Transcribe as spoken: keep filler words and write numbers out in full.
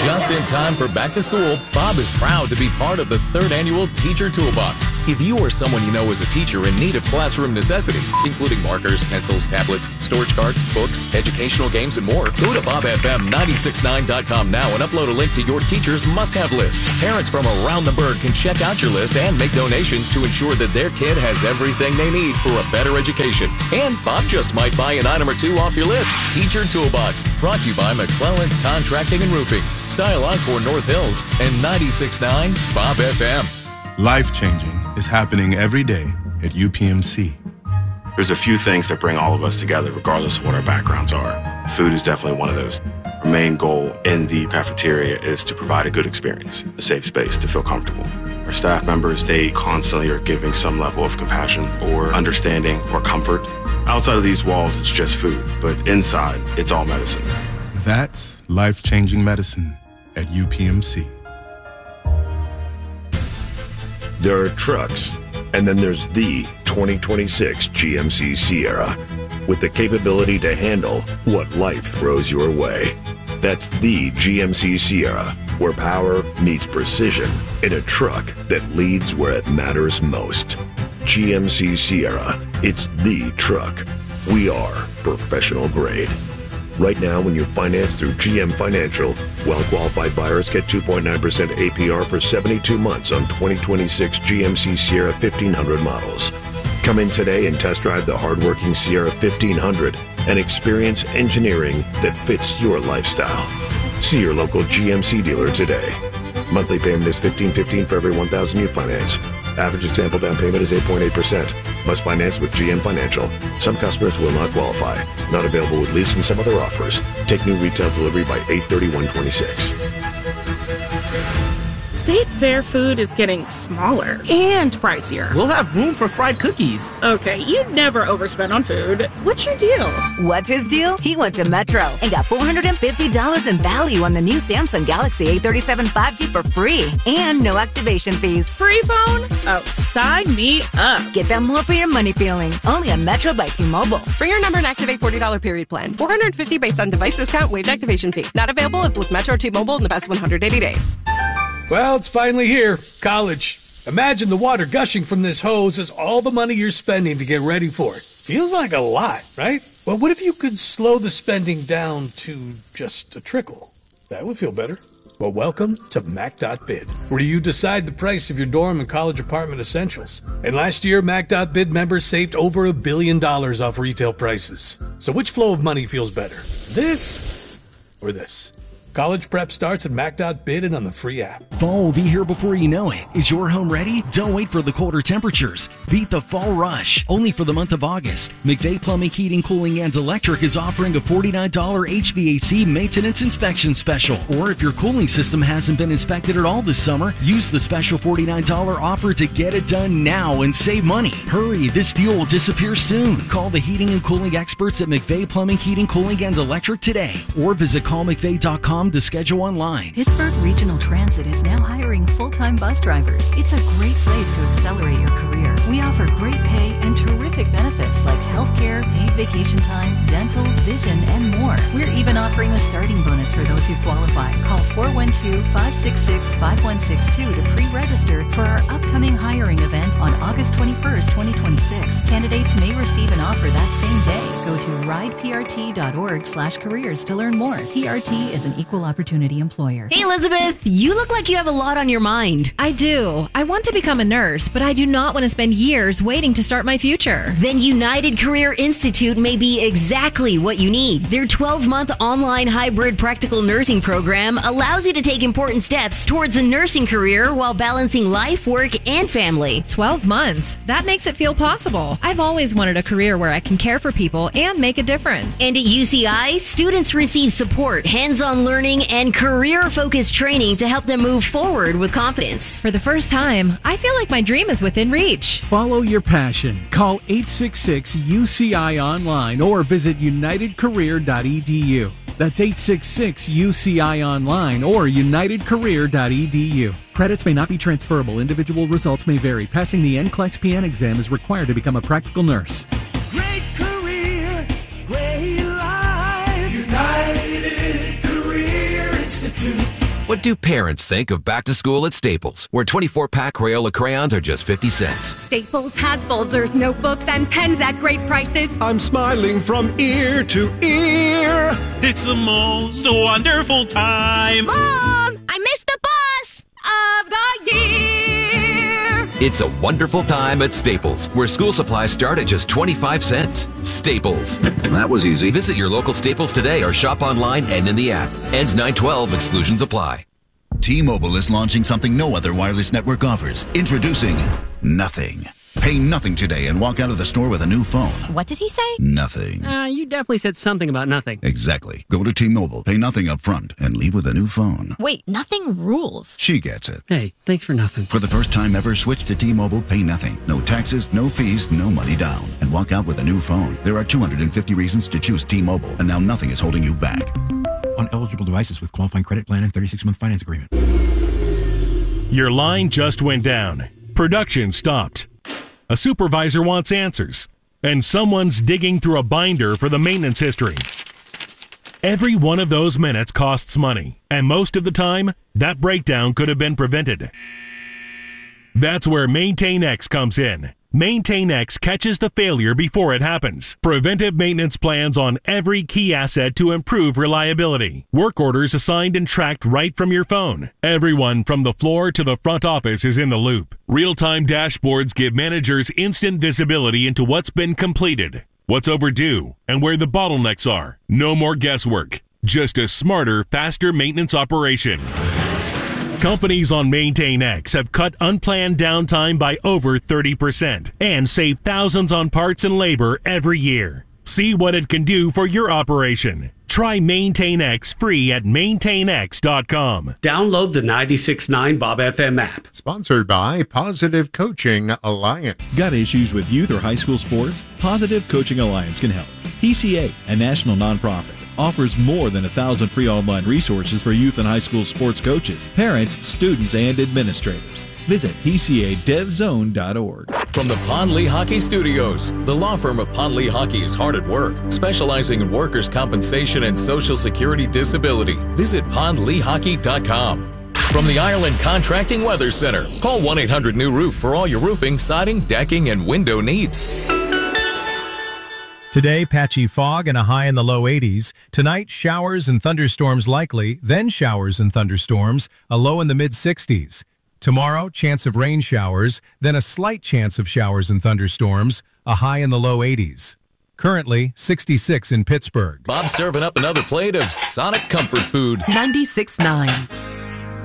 Just in time for back to school, Bob is proud to be part of the third annual Teacher Toolbox. If you or someone you know is a teacher in need of classroom necessities, including markers, pencils, tablets, storage cards, books, educational games, and more, go to bob f m nine six nine dot com now and upload a link to your teacher's must-have list. Parents from around the burg can check out your list and make donations to ensure that their kid has everything they need for a better education. And Bob just might buy an item or two off your list. Teacher Toolbox, brought to you by McClellan's Contracting and Roofing, Style Encore North Hills, and ninety-six point nine Bob F M. Life-changing is happening every day at U P M C. There's a few things that bring all of us together regardless of what our backgrounds are. Food is definitely one of those. Our main goal in the cafeteria is to provide a good experience, a safe space to feel comfortable. Our staff members, they constantly are giving some level of compassion or understanding or comfort. Outside of these walls, it's just food, but inside, it's all medicine. That's life-changing medicine at U P M C. There are trucks, and then there's the twenty twenty-six G M C Sierra, with the capability to handle what life throws your way. That's the G M C Sierra, where power meets precision in a truck that leads where it matters most. G M C Sierra, it's the truck. We are professional grade. Right now, when you finance through G M Financial, well-qualified buyers get two point nine percent A P R for seventy-two months on twenty twenty-six G M C Sierra fifteen hundred models. Come in today and test drive the hardworking Sierra fifteen hundred and experience engineering that fits your lifestyle. See your local G M C dealer today. Monthly payment is fifteen fifteen for every one thousand you finance. Average example down payment is eight point eight percent. Must finance with G M Financial. Some customers will not qualify. Not available with lease and some other offers. Take new retail delivery by eight thirty-one twenty-six. State Fair food is getting smaller and pricier. We'll have room for fried cookies. Okay, you never overspend on food. What's your deal? What's his deal? He went to Metro and got four hundred fifty dollars in value on the new Samsung Galaxy A thirty-seven five G for free and no activation fees. Free phone? Oh, sign me up. Get that more for your money feeling. Only on Metro by T-Mobile. For your number and activate forty dollars period plan. four hundred fifty dollars based on device discount, waived activation fee. Not available if with Metro T-Mobile in the past one hundred eighty days. Well, it's finally here. College. Imagine the water gushing from this hose as all the money you're spending to get ready for it. Feels like a lot, right? Well, what if you could slow the spending down to just a trickle? That would feel better. Well, welcome to Mac dot bid, where you decide the price of your dorm and college apartment essentials. And last year, Mac dot bid members saved over a billion dollars off retail prices. So which flow of money feels better? This or this? College prep starts at Mac dot bid and on the free app. Fall will be here before you know it. Is your home ready? Don't wait for the colder temperatures. Beat the fall rush. Only for the month of August. McVeigh Plumbing, Heating, Cooling, and Electric is offering a forty-nine dollars H V A C maintenance inspection special. Or if your cooling system hasn't been inspected at all this summer, use the special forty-nine dollars offer to get it done now and save money. Hurry, this deal will disappear soon. Call the heating and cooling experts at McVeigh Plumbing, Heating, Cooling, and Electric today. Or visit call mcveigh dot com to schedule online. Pittsburgh Regional Transit is now hiring full-time bus drivers. It's a great place to accelerate your career. We offer great pay and terrific benefits like healthcare, paid vacation time, dental, vision, and more. We're even offering a starting bonus for those who qualify. Call four one two, five six six, five one six two to pre-register for our upcoming hiring event on August twenty-first, twenty twenty-six. Candidates may receive an offer that same day. Go to ride p r t dot org slash careers to learn more. P R T is an equal opportunity employer. Hey, Elizabeth, you look like you have a lot on your mind. I do. I want to become a nurse, but I do not want to spend years waiting to start my future. Then United Career Institute may be exactly what you need. Their twelve-month online hybrid practical nursing program allows you to take important steps towards a nursing career while balancing life, work, and family. twelve months? That makes it feel possible. I've always wanted a career where I can care for people and make a difference. And at U C I, students receive support, hands-on learning, and career-focused training to help them move forward with confidence. For the first time, I feel like my dream is within reach. Follow your passion. Call eight six six U C I online or visit united career dot e d u. That's eight six six U C I online or united career dot e d u. Credits may not be transferable. Individual results may vary. Passing the N C L E X P N exam is required to become a practical nurse. Great career, great life. United Career Institute. What do parents think of back to school at Staples, where twenty-four pack Crayola crayons are just fifty cents? Staples has folders, notebooks, and pens at great prices. I'm smiling from ear to ear. It's the most wonderful time. Mom, I missed the bus of the year. It's a wonderful time at Staples, where school supplies start at just twenty-five cents. Staples. That was easy. Visit your local Staples today or shop online and in the app. Ends nine twelve. Exclusions apply. T-Mobile is launching something no other wireless network offers. Introducing Nothing. Pay nothing today and walk out of the store with a new phone. What did he say? Nothing. Uh, you definitely said something about nothing. Exactly. Go to T-Mobile, pay nothing up front, and leave with a new phone. Wait, nothing rules. She gets it. Hey, thanks for nothing. For the first time ever, switch to T-Mobile, pay nothing. No taxes, no fees, no money down. And walk out with a new phone. There are two hundred fifty reasons to choose T-Mobile, and now nothing is holding you back. On eligible devices with qualifying credit plan and thirty-six month finance agreement. Your line just went down. Production stopped. A supervisor wants answers, and someone's digging through a binder for the maintenance history. Every one of those minutes costs money, and most of the time, that breakdown could have been prevented. That's where MaintainX comes in. MaintainX catches the failure before it happens. Preventive maintenance plans on every key asset to improve reliability. Work orders assigned and tracked right from your phone. Everyone from the floor to the front office is in the loop. Real-time dashboards give managers instant visibility into what's been completed, what's overdue, and where the bottlenecks are. No more guesswork. Just a smarter, faster maintenance operation. Companies on MaintainX have cut unplanned downtime by over thirty percent and save thousands on parts and labor every year. See what it can do for your operation. Try MaintainX free at maintain x dot com. Download the ninety-six point nine Bob F M app. Sponsored by Positive Coaching Alliance. Got issues with youth or high school sports? Positive Coaching Alliance can help. P C A, a national nonprofit, offers more than a thousand free online resources for youth and high school sports coaches, parents, students, and administrators. Visit P C A dev zone dot org. From the Pond Lee Hockey Studios, the law firm of Pond Lee Hockey is hard at work, specializing in workers' compensation and Social Security disability. Visit pond lee hockey dot com. From the Ireland Contracting Weather Center, call one eight hundred new roof for all your roofing, siding, decking, and window needs. Today, patchy fog and a high in the low eighties. Tonight, showers and thunderstorms likely, then showers and thunderstorms, a low in the mid sixties. Tomorrow, chance of rain showers, then a slight chance of showers and thunderstorms, a high in the low eighties. Currently, sixty-six in Pittsburgh. Bob's serving up another plate of Sonic comfort food. ninety-six point nine